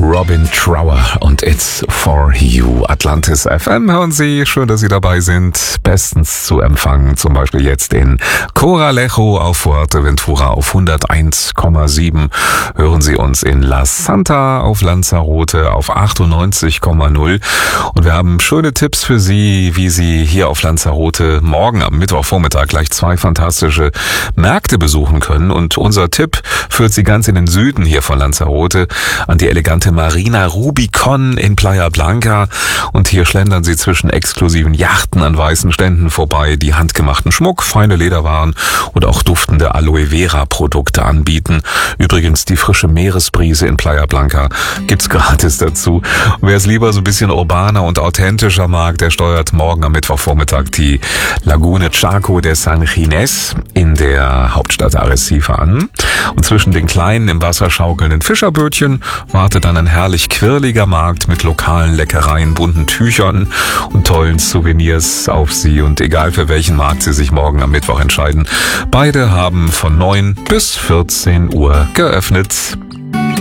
Robin Trower und It's For You. Atlantis FM hören Sie. Schön, dass Sie dabei sind. Bestens zu empfangen. Zum Beispiel jetzt in Coralejo auf Fuerteventura auf 101,7. Hören Sie uns in La Santa auf Lanzarote auf 98,0. Und wir haben schöne Tipps für Sie, wie Sie hier auf Lanzarote morgen am Mittwochvormittag gleich 2 fantastische Märkte besuchen können. Und unser Tipp führt Sie ganz in den Süden hier von Lanzarote an die elegante Marina Rubicon in Playa Blanca. Und hier schlendern Sie zwischen exklusiven Yachten an weißen Ständen vorbei, die handgemachten Schmuck, feine Lederwaren und auch duftende Aloe Vera Produkte anbieten. Übrigens die frische Meeresbrise in Playa Blanca gibt's gratis dazu. Wer es lieber so ein bisschen urbaner und authentischer mag, der steuert morgen am Mittwochvormittag die Lagune Charco de San Ginés in der Hauptstadt Arrecife an. Und zwischen den kleinen im Wasser schaukelnden Fischerbötchen wartet dann ein herrlich quirliger Markt mit lokalen Leckereien, bunten Tüchern und tollen Souvenirs auf Sie. Und egal für welchen Markt Sie sich morgen am Mittwoch entscheiden, beide haben von 9 bis 14 Uhr geöffnet.